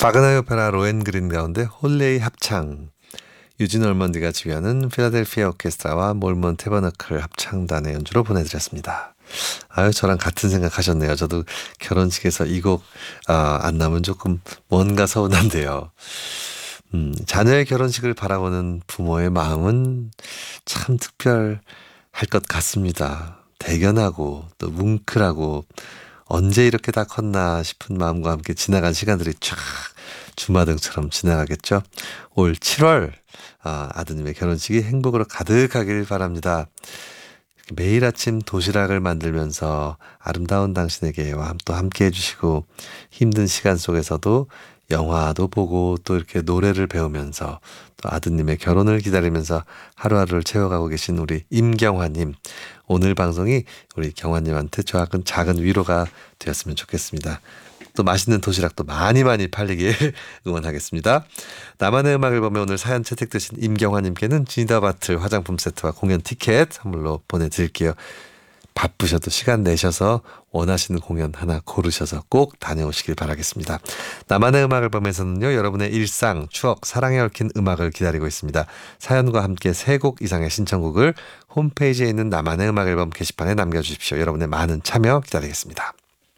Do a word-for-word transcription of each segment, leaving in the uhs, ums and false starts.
바그너의 오페라 로헨그린 가운데 홀레이 합창, 유진 얼먼디가 지휘하는 필라델피아 오케스트라와 몰몬 테버너클 합창단의 연주로 보내드렸습니다. 아유, 저랑 같은 생각하셨네요. 저도 결혼식에서 이 곡 아, 안 나오면 조금 뭔가 서운한데요. 음, 자녀의 결혼식을 바라보는 부모의 마음은 참 특별할 것 같습니다. 대견하고 또 뭉클하고 언제 이렇게 다 컸나 싶은 마음과 함께 지나간 시간들이 쫙 주마등처럼 지나가겠죠. 올 칠월 아, 아드님의 결혼식이 행복으로 가득하길 바랍니다. 매일 아침 도시락을 만들면서 아름다운 당신에게와 또 함께 해주시고 힘든 시간 속에서도 영화도 보고 또 이렇게 노래를 배우면서 또 아드님의 결혼을 기다리면서 하루하루를 채워가고 계신 우리 임경화님, 오늘 방송이 우리 경화님한테 작은 작은 위로가 되었으면 좋겠습니다. 또 맛있는 도시락도 많이 많이 팔리길 응원하겠습니다. 나만의 음악 앨범에 오늘 사연 채택되신 임경화님께는 지니더바틀 화장품 세트와 공연 티켓 선물로 보내드릴게요. 바쁘셔도 시간 내셔서 원하시는 공연 하나 고르셔서 꼭 다녀오시길 바라겠습니다. 나만의 음악 앨범에서는요, 여러분의 일상, 추억, 사랑에 얽힌 음악을 기다리고 있습니다. 사연과 함께 세 곡 이상의 신청곡을 홈페이지에 있는 나만의 음악 앨범 게시판에 남겨주십시오. 여러분의 많은 참여 기다리겠습니다.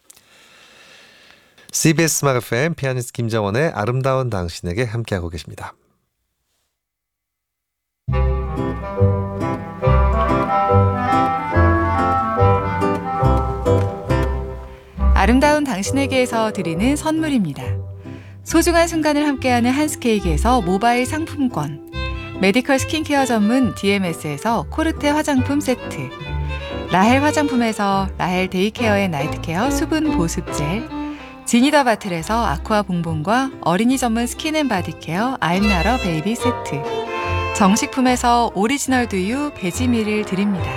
씨비에스 음악 에프엠 피아니스트 김정원의 아름다운 당신에게 함께하고 계십니다. 아름다운 당신에게에서 드리는 선물입니다. 소중한 순간을 함께하는 한스케이크에서 모바일 상품권, 메디컬 스킨케어 전문 디엠에스에서 코르테 화장품 세트, 라헬 화장품에서 라헬 데이케어의 나이트케어 수분 보습 젤, 지니더 바틀에서 아쿠아 봉봉과 어린이 전문 스킨앤바디케어 아임나러 베이비 세트, 정식품에서 오리지널 두유 베지밀을 드립니다.